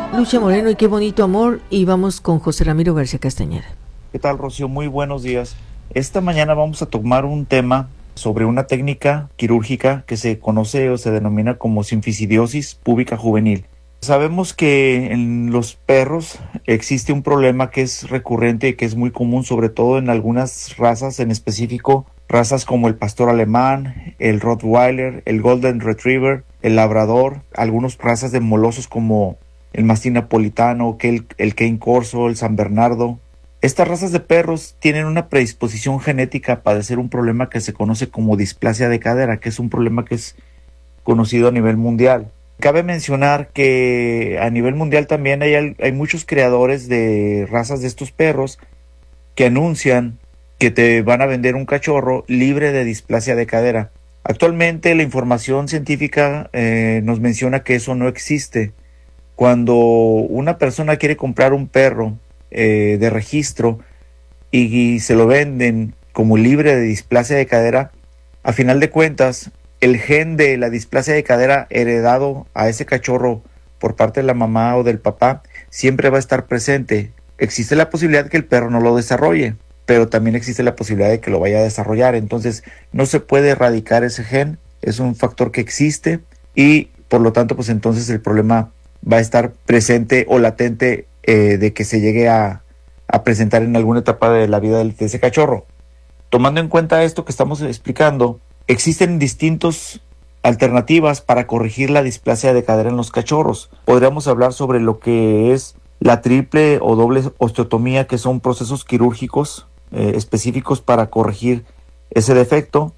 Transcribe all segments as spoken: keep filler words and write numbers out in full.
Lucha Moreno y Qué Bonito Amor, y vamos con José Ramiro García Castañeda. ¿Qué tal, Rocío? Muy buenos días. Esta mañana vamos a tomar un tema sobre una técnica quirúrgica que se conoce o se denomina como sinfisidiosis púbica juvenil. Sabemos que en los perros existe un problema que es recurrente y que es muy común, sobre todo en algunas razas, en específico razas como el pastor alemán, el Rottweiler, el Golden Retriever, el Labrador, algunas razas de molosos como el mastín napolitano, el, el Cane Corso, el San Bernardo. Estas razas de perros tienen una predisposición genética a padecer un problema que se conoce como displasia de cadera, que es un problema que es conocido a nivel mundial. Cabe mencionar que a nivel mundial también hay, hay muchos creadores de razas de estos perros que anuncian que te van a vender un cachorro libre de displasia de cadera. Actualmente la información científica eh, nos menciona que eso no existe. Cuando una persona quiere comprar un perro eh, de registro y, y se lo venden como libre de displasia de cadera, a final de cuentas, el gen de la displasia de cadera heredado a ese cachorro por parte de la mamá o del papá siempre va a estar presente. Existe la posibilidad que el perro no lo desarrolle, pero también existe la posibilidad de que lo vaya a desarrollar. Entonces, no se puede erradicar ese gen, es un factor que existe y por lo tanto, pues entonces el problema va a estar presente o latente eh, de que se llegue a, a presentar en alguna etapa de la vida de ese cachorro. Tomando en cuenta esto que estamos explicando, existen distintas alternativas para corregir la displasia de cadera en los cachorros. Podríamos hablar sobre lo que es la triple o doble osteotomía, que son procesos quirúrgicos eh, específicos para corregir ese defecto.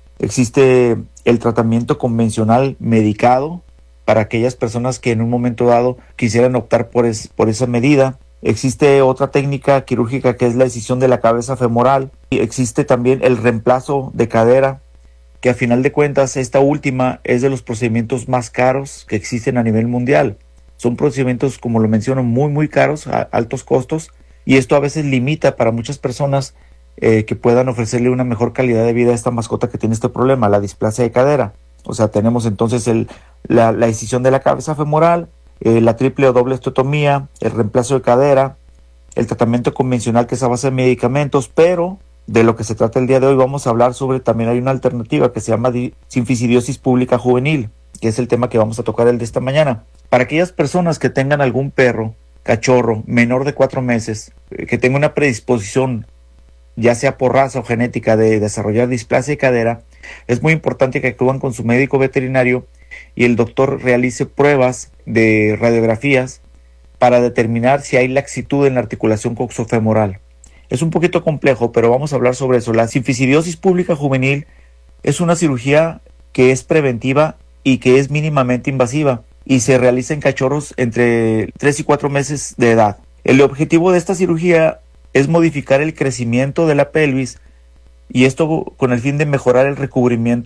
Existe el tratamiento convencional medicado para aquellas personas que en un momento dado quisieran optar por, es, por esa medida. Existe otra técnica quirúrgica que es la excisión de la cabeza femoral. Y existe también el reemplazo de cadera, que a final de cuentas esta última es de los procedimientos más caros que existen a nivel mundial. Son procedimientos, como lo menciono, muy muy caros, a altos costos, y esto a veces limita para muchas personas eh, que puedan ofrecerle una mejor calidad de vida a esta mascota que tiene este problema, la displasia de cadera. O sea, tenemos entonces el, la, la excisión de la cabeza femoral, eh, la triple o doble osteotomía, el reemplazo de cadera, el tratamiento convencional que es a base de medicamentos, pero de lo que se trata el día de hoy vamos a hablar sobre, también hay una alternativa que se llama sinfisidiosis púbica juvenil, que es el tema que vamos a tocar el de esta mañana. Para aquellas personas que tengan algún perro, cachorro, menor de cuatro meses, que tenga una predisposición, ya sea por raza o genética, de desarrollar displasia de cadera, es muy importante que acudan con su médico veterinario y el doctor realice pruebas de radiografías para determinar si hay laxitud en la articulación coxofemoral. Es un poquito complejo, pero vamos a hablar sobre eso. La sinfisidiosis púbica juvenil es una cirugía que es preventiva y que es mínimamente invasiva y se realiza en cachorros entre tres y cuatro meses de edad. El objetivo de esta cirugía es modificar el crecimiento de la pelvis y esto con el fin de mejorar el recubrimiento